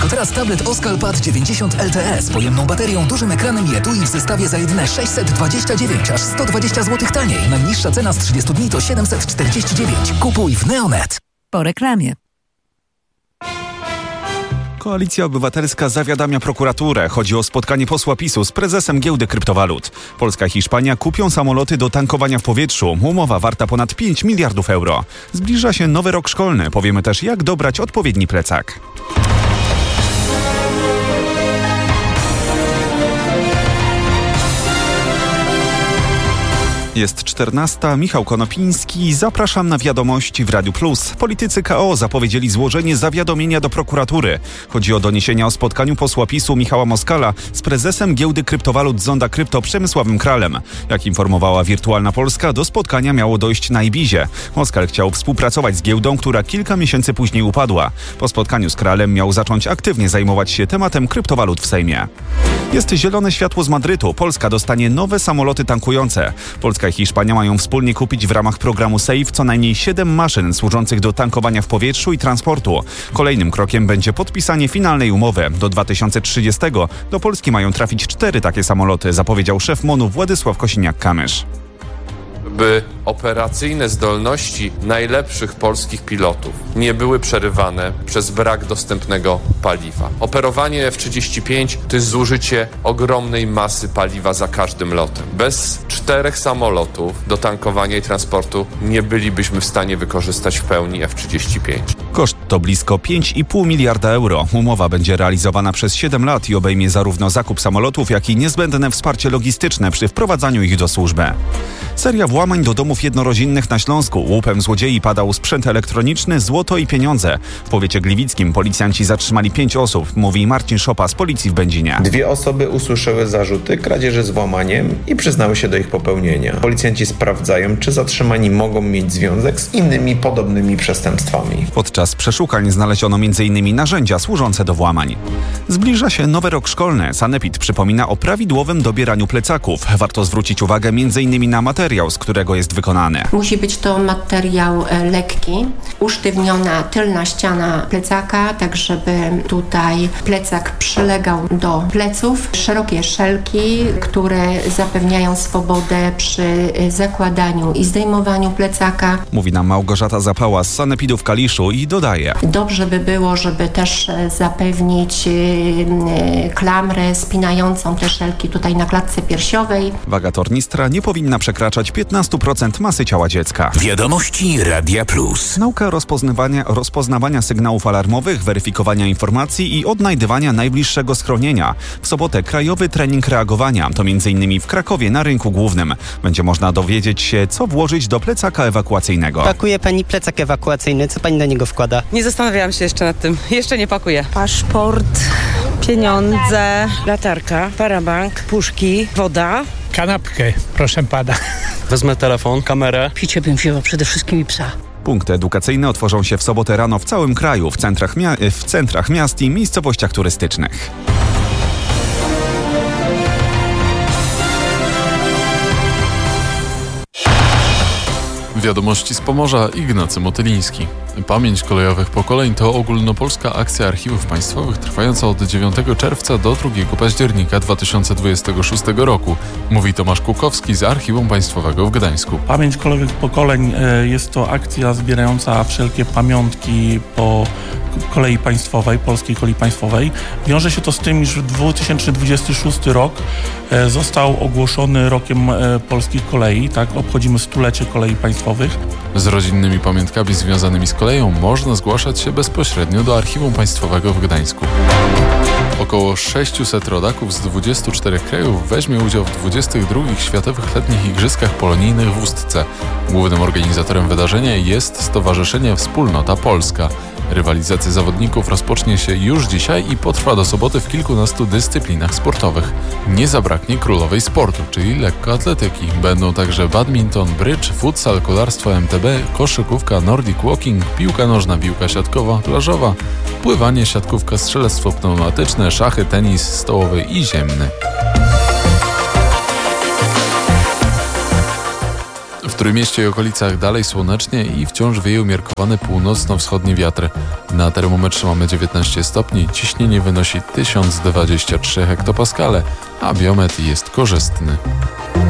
Tylko teraz tablet Oscal-Pad 90 LTE z pojemną baterią, dużym ekranem i etui w zestawie za jedyne 629, aż 120 zł taniej. Najniższa cena z 30 dni to 749. Kupuj w Neonet. Po reklamie. Koalicja Obywatelska zawiadamia prokuraturę. Chodzi o spotkanie posła PiS-u z prezesem giełdy kryptowalut. Polska i Hiszpania kupią samoloty do tankowania w powietrzu. Umowa warta ponad 5 miliardów euro. Zbliża się nowy rok szkolny. Powiemy też, jak dobrać odpowiedni plecak. Jest 14. Michał Konopiński. Zapraszam na wiadomości w Radiu Plus. Politycy KO zapowiedzieli złożenie zawiadomienia do prokuratury. Chodzi o doniesienia o spotkaniu posła PiS-u Michała Moskala z prezesem giełdy kryptowalut Zonda Krypto Przemysławem Kralem. Jak informowała Wirtualna Polska, do spotkania miało dojść na Ibizie. Moskal chciał współpracować z giełdą, która kilka miesięcy później upadła. Po spotkaniu z Kralem miał zacząć aktywnie zajmować się tematem kryptowalut w Sejmie. Jest zielone światło z Madrytu. Polska dostanie nowe samoloty tankujące. Polska i Hiszpania mają wspólnie kupić w ramach programu SAFE co najmniej 7 maszyn służących do tankowania w powietrzu i transportu. Kolejnym krokiem będzie podpisanie finalnej umowy. Do 2030 do Polski mają trafić 4 takie samoloty, zapowiedział szef MON-u Władysław Kosiniak-Kamysz. By operacyjne zdolności najlepszych polskich pilotów nie były przerywane przez brak dostępnego paliwa. Operowanie F-35 to jest zużycie ogromnej masy paliwa za każdym lotem. Bez 4 samolotów do tankowania i transportu nie bylibyśmy w stanie wykorzystać w pełni F-35. Koszt to blisko 5,5 miliarda euro. Umowa będzie realizowana przez 7 lat i obejmie zarówno zakup samolotów, jak i niezbędne wsparcie logistyczne przy wprowadzaniu ich do służby. Seria włamań do domów jednorodzinnych na Śląsku. Łupem złodziei padał sprzęt elektroniczny, złoto i pieniądze. W powiecie gliwickim policjanci zatrzymali 5 osób, mówi Marcin Szopa z policji w Będzinie. 2 osoby usłyszały zarzuty kradzieży z włamaniem i przyznały się do ich popełnienia. Policjanci sprawdzają, czy zatrzymani mogą mieć związek z innymi podobnymi przestępstwami. Podczas przeszukań znaleziono m.in. narzędzia służące do włamań. Zbliża się nowy rok szkolny. Sanepid przypomina o prawidłowym dobieraniu plecaków. Warto zwrócić uwagę m.in. na materiał, z którego jest wykonany. Musi być to materiał lekki, usztywniona tylna ściana plecaka, tak żeby tutaj plecak przylegał do pleców. Szerokie szelki, które zapewniają swobodę przy zakładaniu i zdejmowaniu plecaka. Mówi nam Małgorzata Zapała z Sanepidu w Kaliszu i dodaje. Dobrze by było, żeby też zapewnić klamrę spinającą te szelki tutaj na klatce piersiowej. Waga tornistra nie powinna przekraczać 15% masy ciała dziecka. Wiadomości Radia Plus. Nauka rozpoznawania sygnałów alarmowych, weryfikowania informacji i odnajdywania najbliższego schronienia. W sobotę krajowy trening reagowania. To m.in. w Krakowie na Rynku Głównym. Będzie można dowiedzieć się, co włożyć do plecaka ewakuacyjnego. Pakuje pani plecak ewakuacyjny. Co pani do niego wkłada? Nie zastanawiałam się jeszcze nad tym. Jeszcze nie pakuję. Paszport, pieniądze, latarka, parabank, puszki, woda. Kanapkę, proszę pana. Wezmę telefon, kamerę. Picie bym wzięła przede wszystkim i psa. Punkty edukacyjne otworzą się w sobotę rano w całym kraju, w centrach miast i miejscowościach turystycznych. Wiadomości z Pomorza, Ignacy Motyliński. Pamięć kolejowych pokoleń to ogólnopolska akcja archiwów państwowych trwająca od 9 czerwca do 2 października 2026 roku, mówi Tomasz Kukowski z Archiwum Państwowego w Gdańsku. Pamięć kolejowych pokoleń jest to akcja zbierająca wszelkie pamiątki po kolei państwowej, polskiej kolei państwowej. Wiąże się to z tym, iż 2026 rok został ogłoszony rokiem polskich kolei, tak? Obchodzimy 100-lecie kolei państwowych. Z rodzinnymi pamiątkami związanymi z koleją można zgłaszać się bezpośrednio do Archiwum Państwowego w Gdańsku. Około 600 rodaków z 24 krajów weźmie udział w 22 Światowych Letnich Igrzyskach Polonijnych w Ustce. Głównym organizatorem wydarzenia jest Stowarzyszenie Wspólnota Polska. Rywalizacja zawodników rozpocznie się już dzisiaj i potrwa do soboty w kilkunastu dyscyplinach sportowych. Nie zabraknie królowej sportu, czyli lekkoatletyki. Będą także badminton, brydż, futsal, kolarstwo MTB, koszykówka, nordic walking, piłka nożna, piłka siatkowa, plażowa, pływanie, siatkówka, strzelectwo pneumatyczne, szachy, tenis stołowy i ziemny. W Trójmieście i okolicach dalej słonecznie i wciąż wieje umiarkowany północno-wschodni wiatr. Na termometrze mamy 19 stopni, ciśnienie wynosi 1023 hektopaskale, a biometr jest korzystny.